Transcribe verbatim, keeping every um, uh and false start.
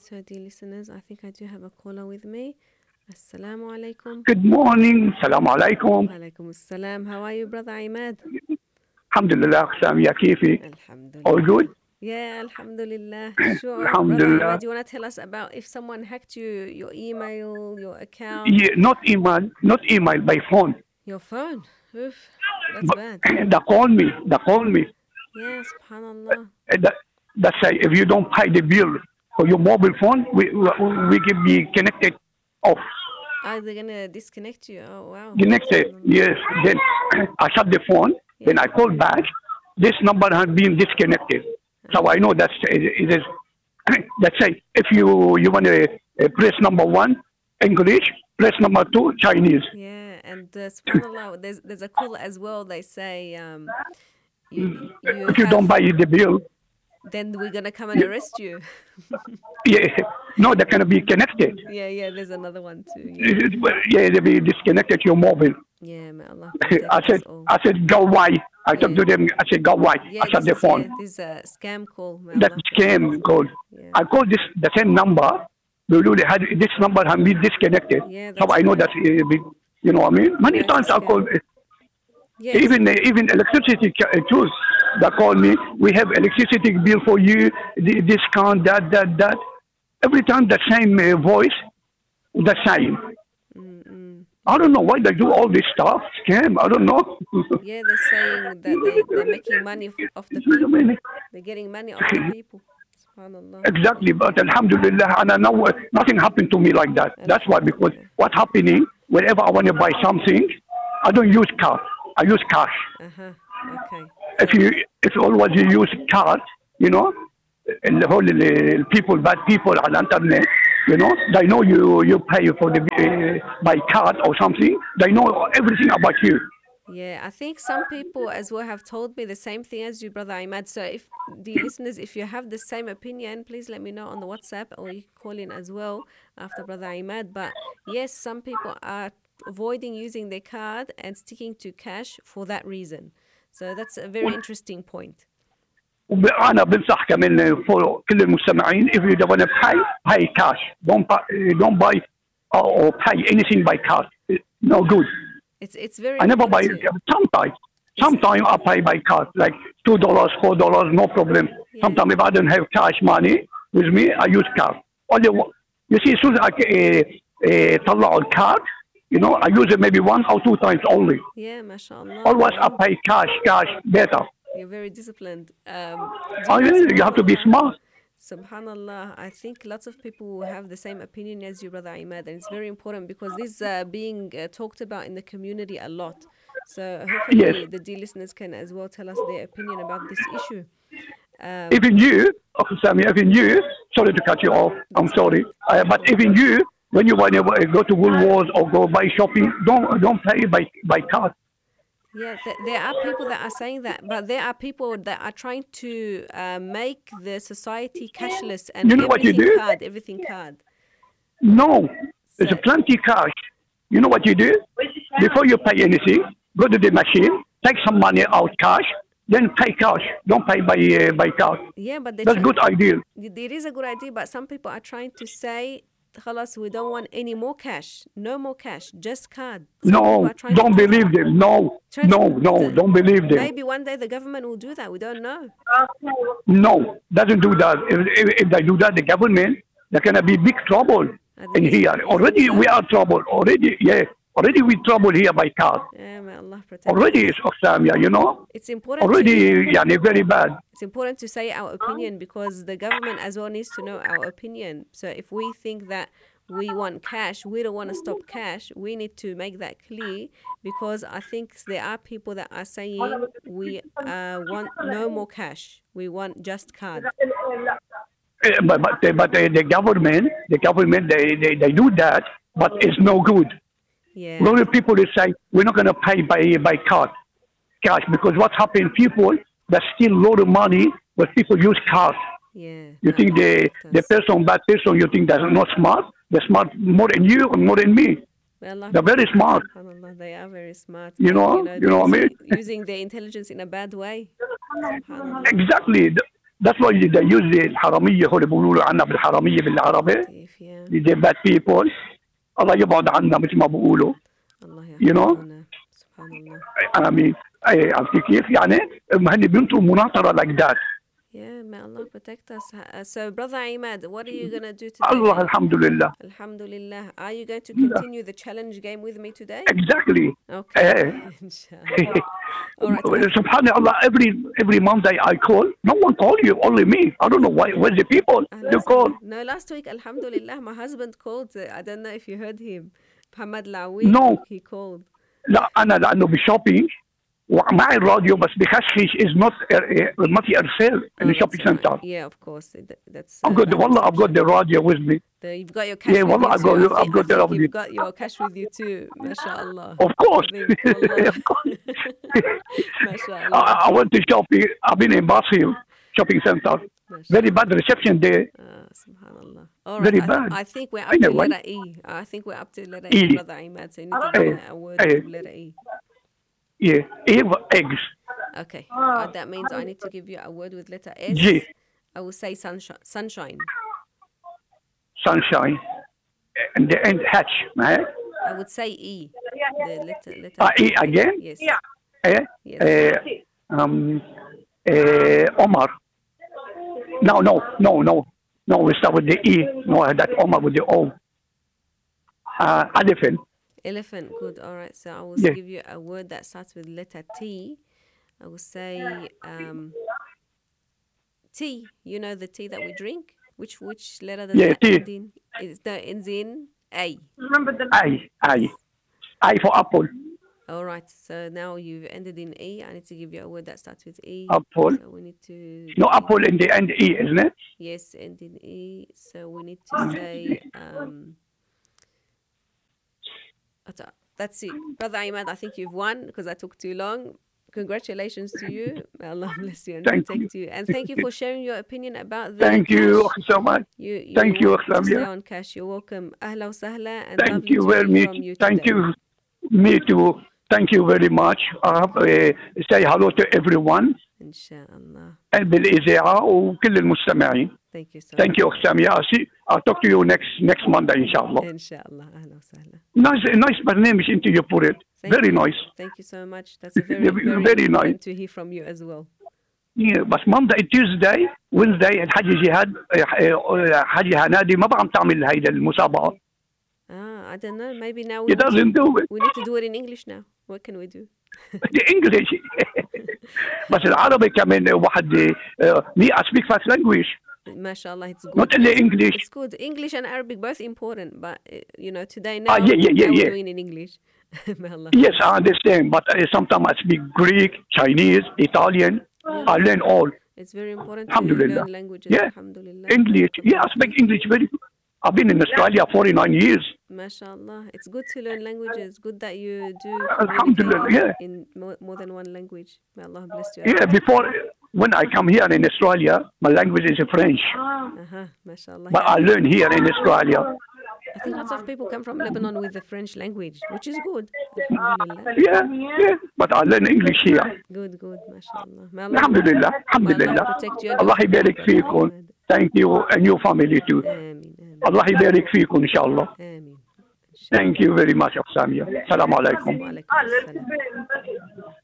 So, dear listeners, I think I do have a caller with me. Assalamu alaikum. Good morning. Assalamu alaikum. Wa alaikum assalam. How are you, brother Imad? Alhamdulillah, Samia Kifi. All good? Alhamdulillah. Yeah, alhamdulillah. Sure. Brother Alhamdulillah. Imad, you want to tell us about if someone hacked you, your email, your account, Yeah, not email, not email, by phone. your phone? Oof, that's But bad. they call me, they call me. Yeah, subhanallah. And That, that say, if you don't pay the bill for your mobile phone, we, we, we can be connected off. Are they going to disconnect you? Oh, wow. Connected, Subhanallah. yes. Then I shut the phone, then Yeah. I call back. This number has been disconnected. So I know that's, it, it is, let's say, if you, you want to uh, press number one, English, press number two, Chinese. Yeah, and uh, subhanallah, there's there's a call as well. They say um, you you If you don't have, buy the bill, then we're gonna come and arrest you. yeah, no, they can be connected. Yeah, yeah. There's another one too. Yeah, Yeah, they be disconnected your mobile. yeah. May Allah I protect said, us all. I said, go why? I Yeah. talked to them. I said, go why? Yeah, I shut this the is yeah, phone. this is a scam call. May That Allah scam protect us. called. Yeah, I called this the same number. They really had this number has been disconnected. yeah. So That's I know right. that uh, be- you know what I mean. Many Yeah, it's a times I scam. call. uh, Yeah, it's, Even uh, even electricity ca- uh, tools that call me. We have electricity bill for you. The discount that that that. Every time the same uh, voice, the same. mm-mm. I don't know why they do all this stuff. Scam. I don't know. Yeah. They're saying that they they're making money f- off the people. They're getting money off the people. Subhanallah. Exactly, but Alhamdulillah, and I know uh, nothing happened to me like that. That's why, because Alhamdulillah. what's happening, whenever I want to buy something, I don't use card. I use cash. Uh huh. Okay. If So you if you always you use card, you know, and the whole uh, people, bad people on the internet, you know, they know you you pay for the uh, by card or something. They know everything about you. yeah, I think some people as well have told me the same thing as you, brother Imad. So if the listeners, if you have the same opinion, please let me know on the WhatsApp or you can call in as well after brother Imad. But yes, some people are avoiding using their card and sticking to cash for that reason. So that's a very interesting point. وأنا بنصح كمان for كل المستمعين if you don't want to pay, pay cash. Don't buy, don't buy or or pay anything by card. No good. It's it's very I never buy. important to Sometimes, it's, sometimes I pay by card, like two dollars, four dollars, no problem. yeah. Sometimes if I don't have cash money with me, I use card. Only one- you see, as soon as I uh, uh, طلع card, you know, I use it maybe one or two times only. Yeah, mashallah. Always I Wow. pay cash, cash better. You're very disciplined. Um, do Oh, you know, yeah, you have to be subhanallah, smart. subhanallah, I think lots of people will have the same opinion as you, brother Imad, and it's very important because this is uh, being uh, talked about in the community a lot. So Yes. hopefully the dear listeners can as well tell us their opinion about this issue. Um, Even you, oh, Sammy, even you, sorry to cut you off, I'm that's sorry, uh, but even you, when you want to go to Woolworths or go buy shopping, don't don't pay by by card. Yeah, th- there are people that are saying that, but there are people that are trying to uh, make the society cashless and You know what you everything do? card, everything card. No, there's So, a plenty cash. You know what you do? Before you pay anything, go to the machine, take some money out cash, then pay cash. Don't pay by uh, by card. yeah, but they That's try- good idea. it is a good idea, but some people are trying to say, "Khalas, we don't want any more cash, no more cash, just card." Some people No, are trying to don't take- believe them. No, trying to- no, no, so don't believe them. Maybe one day the government will do that. We don't know. No, doesn't do that. If, if, if they do that, the government, they're gonna be big trouble Uh, in you- here. you think Already so? we are trouble. Already, yeah. Already we trouble here by card. Yeah, may Allah protect. Already it's Oxamia, you know. It's important. Already, To, yeah, very bad. it's important to say our opinion because the government as well needs to know our opinion. So if we think that we want cash, we don't want to stop cash, we need to make that clear because I think there are people that are saying we uh, want no more cash. We want just card. Eh, But but the, but the, the government, the government, they, they, they do that, but it's no good. Yeah. A lot of people they say we're not gonna pay by by card, cash, because what's happening? People that steal a lot of money, but people use cards. Yeah. You may think Allah the protect the us. person, bad person, you think they're not smart? They're smart more than you and more than me. May Allah They're very protect us, smart. subhanallah. They are very smart. You but, know, you know, you know what I they're mean? using, using their intelligence in a bad way. Subhanallah. Exactly. The- That's why they use the الحرامية هو اللي بيقولوا عنها بالحرامية بالعربي. كيف يا The bad people. الله يبعد عنا مثل ما بيقولوا. الله You know. يحفظنا سبحان الله. آمين. أي عرفتي كيف يعني؟ هم هن بينطروا مناطرة like that. Yeah, may Allah protect us. Uh, So, Brother Imad, what are you going to do today? الله الحمد لله. Alhamdulillah. Are you going to continue the challenge game with me today? Exactly. Okay. Eh. Inshallah. All right. Subhanallah, every every Monday I call. No one call you, only me. I don't know why. Where's the people? They call. No, last week, Alhamdulillah, my husband called. I don't know if you heard him. Muhammad Lawi. No. He called. لا أنا لأنه بشوبينج ومعي الراديو بس بخشش is not ما في إرسال in the shopping center. Yeah, of course. That's. I've got the والله I've got the radio with me. The, you've got your cash yeah, with والله you I've got, too. I I've got the think radio. you've got your cash with you too. MashaAllah. Of course. Think, of course. MashaAllah. I, I went to shopping. I've been in Basil shopping center. Very bad reception there. Uh, Subhanallah. All right. Very I, bad. I think we're up Anyway. to letter E. I think we're up to letter E. E, Brother Imad. So you need to give Eh, a word eh. with letter E. Yeah, Eve eggs. Okay. Uh, that means I need to give you a word with letter S. G. I will say sunshine. Sunshine. Sunshine. And the end hatch, right? I would say E. The letter. letter Uh, E again? Yes. Eh? Yes. Eh, um, eh, Omar. No, no, no, no. No, we start with the E. No, that Omar with the O. Uh, elephant. Elephant. Good. All right. So I will Yeah. give you a word that starts with letter T. I will say um, tea. You know the tea that we drink. Which which letter does Yeah, that tea. end in? It's the ends in A. I, I. I for apple. All right. So now you've ended in E. I need to give you a word that starts with E. Apple. So we need to. No apple in the end E, isn't it? Yes, end in E. So we need to say. Um, that's it, Brother Imad. I think you've won because I took too long. Congratulations to you. May Allah bless you and Thank protect you. And thank you for sharing your opinion about the Thank you cash. so much. You, you Thank you, want to stay Akhlamiya. on cash. You're welcome. Ahla wa sahla and Thank lovely you to very hear much. from you Thank today. you. Me too. Thank you very much. Uh, say hello to everyone. Inshallah. بالإذاعة وكل المستمعين. Thank you so Thank much. you, Akhlamiya. I'll see. I'll talk to you next next Monday, inshallah. Inshallah. Ahla wa sahla. Nice, nice برنامج أنت you put it. Thank Very you. nice. Thank you so much. That's a very, Very very, nice. important to hear from you as well. Yeah, بس Monday, Tuesday, Wednesday الحاج جهاد حاج هنادي ما بعم تعمل هيدا المسابقة. Ah, I don't know. Maybe now we He need, to, doesn't do it. we need to do it in English now. What can we do? The English. بس العربي كمان واحد me I speak five language. MashaAllah, it's good. Not only English. It's good. English and Arabic both important, but uh, you know today now Ah, yeah, yeah, yeah, now we're yeah. doing in English. May Allah. Yes, I understand, but uh, sometimes I speak Greek, Chinese, Italian. Yeah. I learn all. It's very important to Alhamdulillah. learn languages. Yeah. Alhamdulillah. English. Yeah, I speak English very good. I've been in Australia forty-nine years. MashaAllah. It's good to learn languages. Good that you do Alhamdulillah, communicate yeah. in more, more than one language. May Allah bless you. Yeah, before, when I come here in Australia, my language is French. Uh-huh. MashaAllah. But I learn here in Australia. I think lots of people come from Lebanon with the French language, which is good. Alhamdulillah. Yeah, yeah. But I learn English here. Good, good. MashaAllah. May Allah, Alhamdulillah. may Allah Alhamdulillah. protect you and Allah your family, يبارك Brother فيكم. Ahmed. Thank you and your family too. آمين آمين Allah يبارك فيكم إن شاء الله. آمين إن شاء الله. Thank you very much, Samia. Salam alaikum. وعليكم السلام.